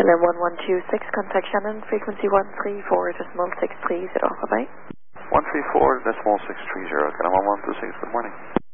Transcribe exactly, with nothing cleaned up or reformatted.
L M one one two six, contact Shannon, frequency one three four decimal six three zero. Bye-bye. one three four decimal six three zero, Canon one one two six, good morning.